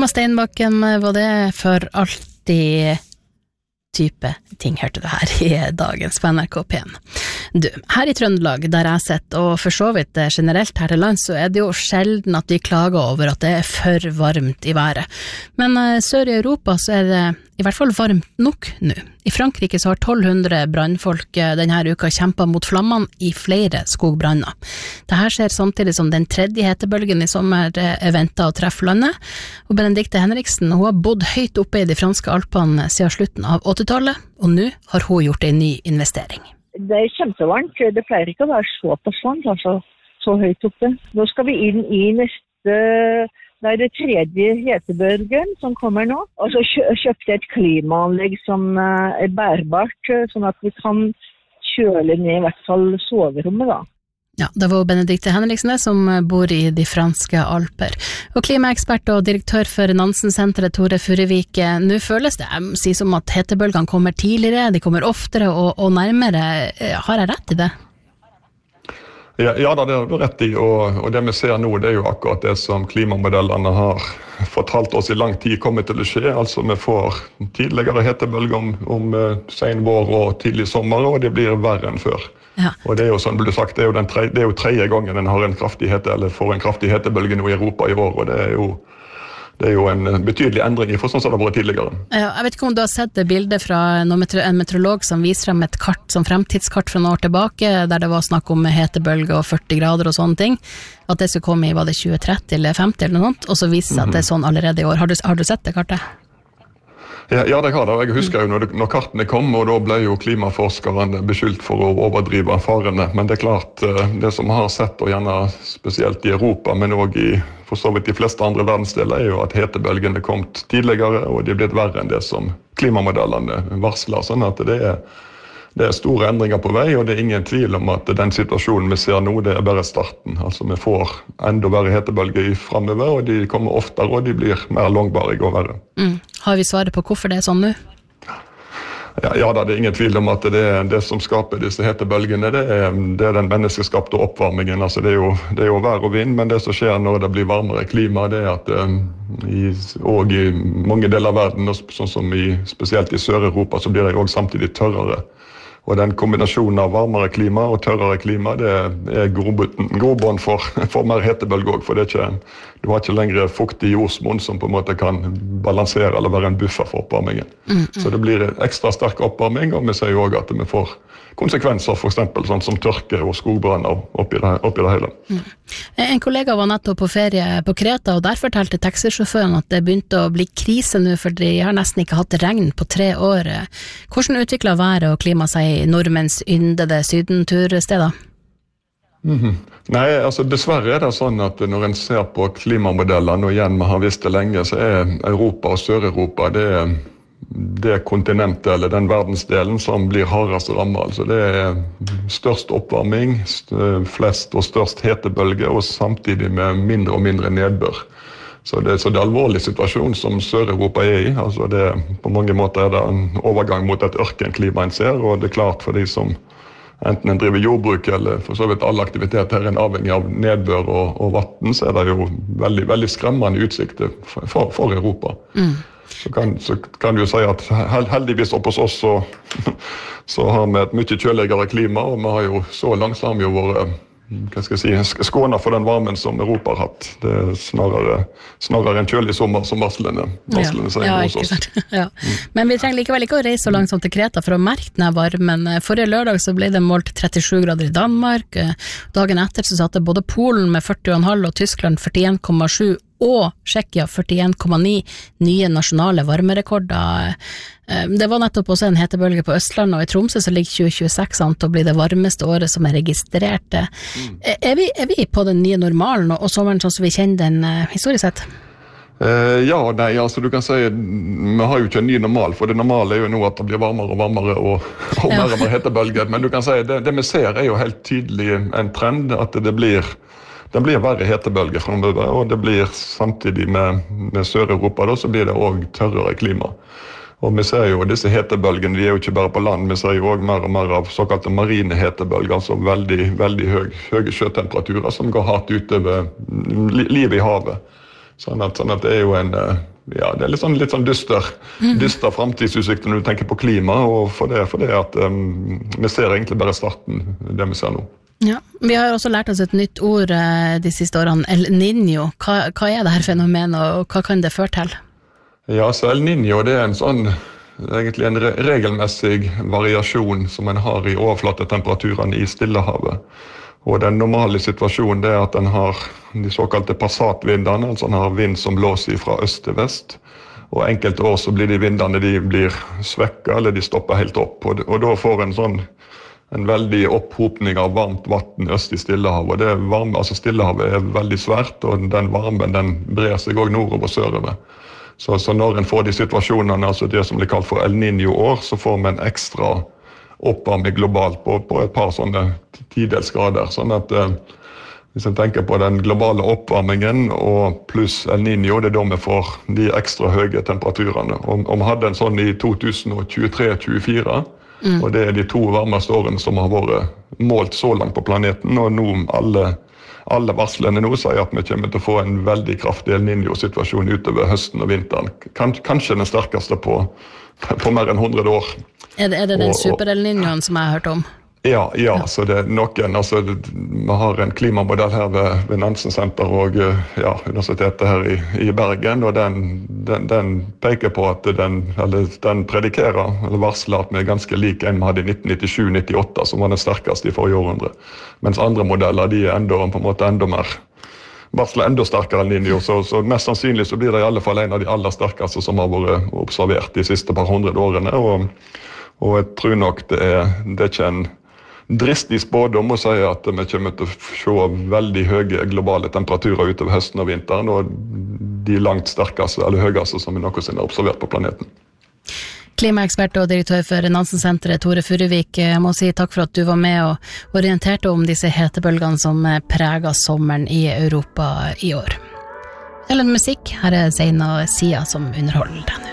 Alma Steinbakken var det for alltid type ting, hørte du her i dagens på NRK P1. Du, her i Trøndelag, der jeg sitter, og for så vidt generelt her til land, så det jo sjelden at vi klager over at det for varmt i været. Men sør i Europa så det i hvert fall varmt nok nå. I Frankrike så har 1200 brannfolk denne uka kjempet mot flammene i flere skogbranner. Dette skjer samtidig som den tredje hetebølgen i sommer ventet å treffe landet, og Benedikte Henriksen, hun har bodd høyt oppe i de franske Alpene siden slutten av 80-tallet, og nå har hun gjort en ny investering. Det kjempevarmt, det pleier ikke å være så passant, altså så høyt oppe. Nå skal vi inn i neste... Det det tredje hetebølgen som kommer nå. Og så kjøpte et klimaanlegg som bærbart, sånn at vi kan kjøle ned i hvert fall soverommet da. Ja, det var Benedikte Henriksen som bor i de franske Alper. Og klimaekspert og direktør for Nansen-senteret, Tore Furuvik, nå føles det som at hetebølgene kommer tidligere, de kommer oftere og nærmere. Har jeg rett i det? Ja, det har du rett i, og det vi ser nå, det jo akkurat det som klimamodellene har fortalt oss i lang tid kommer til å skje. Altså vi får tidligere hetebølger om sen vår og tidlig sommer, og det blir verre enn før. Ja. Og det jo som du sagt, det jo tredje gangen den har en kraftig hete, eller får en kraftig hetebølge nå i Europa i år, og det jo en betydelig endring i for sånn som det har vært tidligere. Ja, jeg vet ikke om du har sett det bildet fra en meteorolog som viser frem et kart, som fremtidskart fra noen år tilbake, der det var snakk om hetebølge og 40 grader og sånne ting, at det skulle komme i, var det 2030 eller 50 eller noe sånt, og så viser det at det sånn allerede i år. Har du sett det kartet? Ja, det har det. Jeg husker jo når kartene kom, og da ble jo klimaforskerne beskyldt for å overdrive farene. Men det klart, det som vi har sett, og gjerne spesielt i Europa, men også i for så vidt de fleste andre verdensdeler, jo at hetebølgene kom tidligere, og de er blitt verre enn det som klimamodellene varsler. Sånn at det er store endringer på vei, og det er ingen tvil om at den situasjonen vi ser nå, det er bare starten. Altså vi får enda verre hetebølger fremover, og de kommer oftere, og de blir mer langvarige og verre. Har vi svaret på hvorfor det er sånn nå? Ja, det er ingen tvil om at det som skaper disse hetebølgene, det er den menneskeskapte oppvarmingen. Altså det er jo vær og vind, men det som skjer når det blir varmere klima, det er at og i mange deler av verden, sånn som spesielt i Sør-Europa, så blir det også samtidig tørrere. Og den kombinasjonen av varmere klima og tørrere klima, det er grobånd for mer hetebølge også, for du har ikke lenger fuktig jordsmonn som på en måte kan balansere eller være en buffer for oppvarmingen. Så det blir ekstra sterk oppvarming, og vi ser jo også at vi får konsekvenser, for eksempel sånn som tørke og skogbranner oppi det hele. En kollega var nettopp på ferie på Kreta, og der fortalte taxisjåføren at det begynte å bli krise nå, for de har nesten ikke hatt regn på 3 år. Hvordan utvikler været og klima seg i nordmenns yndede sydentursteder? Nei, altså dessverre er det sånn at når en ser på klimamodellene, og igjen vi har visst det lenge, så er Europa og Sør-Europa det kontinentet eller den verdensdelen som blir hardest rammet. Altså det er størst oppvarming, flest og størst hetebølge, og samtidig med mindre og mindre nedbør. Så det er alvorlig situasjon som Sør-Europa er i. Altså på mange måter er det en overgang mot et ørkenklima en ser, og det er klart for de som enten en driver jordbruk eller for så vidt alle aktiviteter her er avhengig av nedbør og vatten, så er det jo veldig, veldig skremmende utsikter for Europa. Så kan du jo si at heldigvis oppe hos oss så har vi et mye kjøligere klima, og vi har jo så langt så har vi jo vært skånet for den varmen som Europa har hatt. Det er snarere en kjølig sommer som varslene sier hos oss. Ja. Men vi trenger likevel ikke å reise så langt som til Kreta for å merke denne varmen. Forrige lørdag så ble det målt 37 grader i Danmark. Dagen etter så satte både Polen med 40,5 og Tyskland 41,7 og Tsjekkia 41,9 nye nasjonale varmerekorder. Det var nettopp også en hetebølge på Østlandet, og i Tromsø så ligger 2026 an til å bli det varmeste året som er registrert. Er vi på den nye normalen, og sommeren sånn som vi kjenner den historisk sett? Altså du kan si vi har jo ikke en ny normal, for det normale er jo nå at det blir varmere og varmere og mer og mer hetebølger, men du kan si det vi ser er jo helt tydelig en trend at det blir verre hetebølger fremover, og det blir samtidig med Sør-Europa så blir det også tørrere klima. Og vi ser jo disse hetebølgene, de er jo ikke bare på land, vi ser jo også mer og mer av såkalte marine hetebølger, altså veldig, veldig høye sjøtemperaturer som går hardt utover livet i havet. Sånn at det er jo ja, det litt sånn dyster fremtidsutsikter når du tenker på klima, og for det at vi ser egentlig bare starten, det vi ser nå. Ja, vi har også lært oss et nytt ord de siste årene, El Niño. Hva det her fenomenet, og hva kan det føre til? Ja, så El Niño, det en sånn, egentlig en regelmessig variasjon som en har i overflatetemperaturen i Stillehavet. Og den normale situasjonen det at den har de såkalte passatvindene, altså den har vind som blåser fra øst til vest. Og enkelte år så blir de vindene de blir svekket, eller de stopper helt opp. Og da får en veldig opphopning av varmt vatten øst i Stillehavet. Og det varme, altså Stillehavet veldig svært, og den varmen den brer seg også nordover og sørover. Så når en får de situasjonene, altså det som blir kalt for El Niño-år, så får man en ekstra oppvarming globalt på et par sånne tidelsgrader. Sånn at hvis en tenker på den globale oppvarmingen og pluss El Niño, det da vi får de ekstra høye temperaturene. Og vi hadde en sånn i 2023-2024, og det de 2 varmeste årene som har vært målt så langt på planeten, og nå alle varslene nå sier at vi kommer til å få en veldig kraftig El Niño-situasjon utover høsten og vinteren. Kanskje den sterkeste på mer enn 100 år. Er det den super-El Niñoen som jeg har hørt om? Ja, så det noen, altså vi har en klimamodell her ved Nansen Senter og universitetet her i Bergen, og den peker på at den predikerer, eller varsler at vi ganske like en vi hadde i 1997-98, som var den sterkeste i forrige århundre. Mens andre modeller, de enda mer varsler enda sterkere enn Niño, så mest sannsynlig så blir det i alle fall en av de aller sterkeste som har vært observert de siste par 100 årene, og jeg tror nok det er ikke en dristig spådom å si at vi kommer til å se veldig høye globale temperaturer utover høsten og vinteren, og de langt sterkeste eller høyeste som vi noensinne har observert på planeten. Klimaekspert og direktør for Nansen-senteret, Tore Furuvik, må si takk for at du var med og orienterte om disse hetebølgene som preger sommeren i Europa i år. Eller musikk, her Zayn og Sia som underholder den.